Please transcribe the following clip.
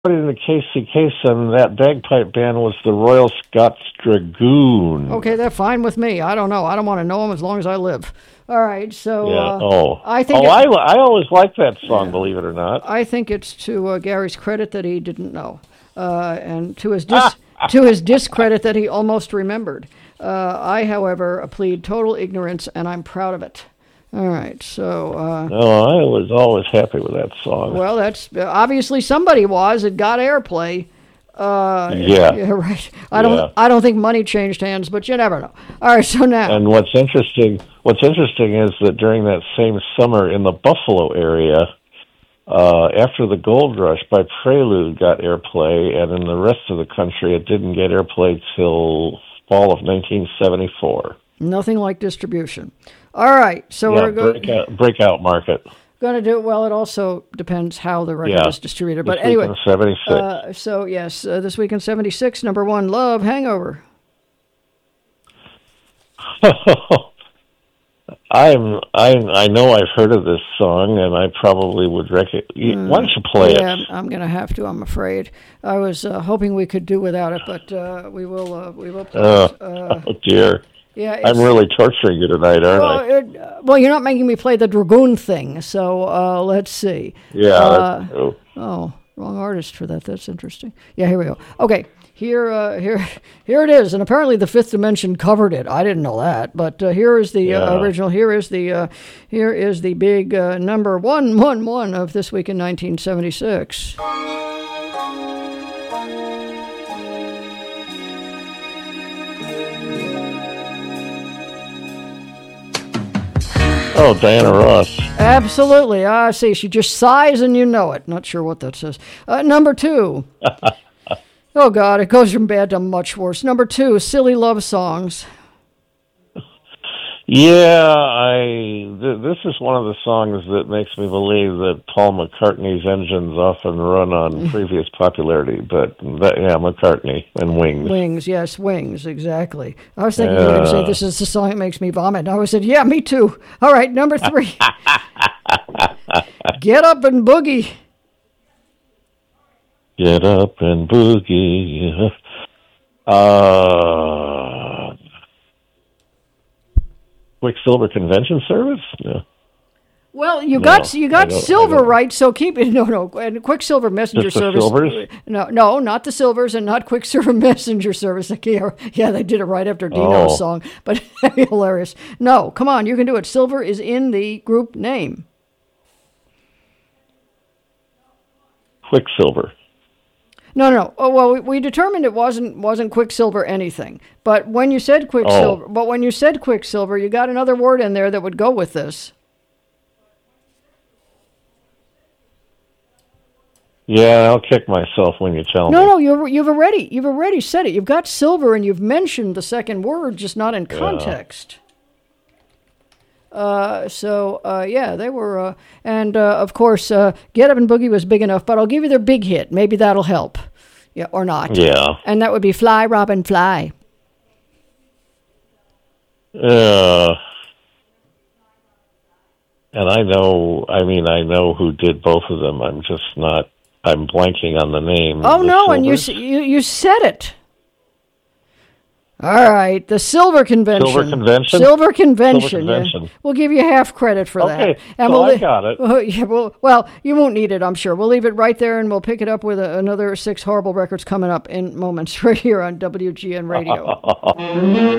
According to Casey Kasem, that bagpipe band was the Royal Scots Dragoon. Okay, that's fine with me. I don't know. I don't want to know them as long as I live. All right, so I think I always liked that song, believe it or not. I think it's to Gary's credit that he didn't know, and to his discredit that he almost remembered. I, however, plead total ignorance, and I'm proud of it. All right, so... I was always happy with that song. Well, that's... obviously somebody was. It got airplay. Yeah, right. I don't think money changed hands, but you never know. All right, so now... And what's interesting is that during that same summer in the Buffalo area, After the Gold Rush by Prelude got airplay, and in the rest of the country it didn't get airplay till fall of 1974. Nothing like distribution. All right, so we're going breakout market. Going to do it. Well, it also depends how the record is distributed. But anyway, Week in 76. So yes, this week in 76, number one, Love Hangover. I know I've heard of this song, and I probably would recognize. Why don't you play it? Yeah, I'm going to have to. I'm afraid. I was hoping we could do without it, but we will play it. Oh dear. Yeah, I'm really torturing you tonight, aren't I? Well, you're not making me play the Dragoon thing, so let's see. Yeah. Oh, wrong artist for that. That's interesting. Yeah, here we go. Okay, here it is, and apparently the Fifth Dimension covered it. I didn't know that, but here is the original. Here is the big number 111 of This Week in 1976. Oh, Diana Ross. Absolutely. I see. She just sighs and you know it. Not sure what that says. Number 2. Oh, God. It goes from bad to much worse. Number 2, Silly Love Songs. Yeah, this is one of the songs that makes me believe that Paul McCartney's engines often run on previous popularity, McCartney and Wings. Wings, yes, Wings, exactly. I was thinking you were going to say, this is the song that makes me vomit. I said, yeah, me too. All right, number 3. Get Up and Boogie. Get Up and Boogie. Quicksilver Convention Service? No. Well, you got Silver right, so keep it. No, and Quicksilver Messenger Just the Service. Silvers? No, not the Silvers, and not Quicksilver Messenger Service. Yeah, they did it right after Dino's song, but hilarious. No, come on, you can do it. Silver is in the group name. Quicksilver. No. Oh, well, we determined it wasn't Quicksilver anything. But when you said Quicksilver, you got another word in there that would go with this. Yeah, I'll kick myself when you tell me. No, you've already said it. You've got silver, and you've mentioned the second word, just not in context. They were, and of course, Get Up and Boogie was big enough, but I'll give you their big hit. Maybe that'll help. Yeah, or not. Yeah. And that would be Fly, Robin, Fly. And I know who did both of them. I'm blanking on the name. Oh, no, Silvers. And you said it. All right, the Silver Convention. Silver Convention. Yeah. We'll give you half credit for that. Okay, so I got it. Well, you won't need it, I'm sure. We'll leave it right there, and we'll pick it up with another 6 horrible records coming up in moments right here on WGN Radio.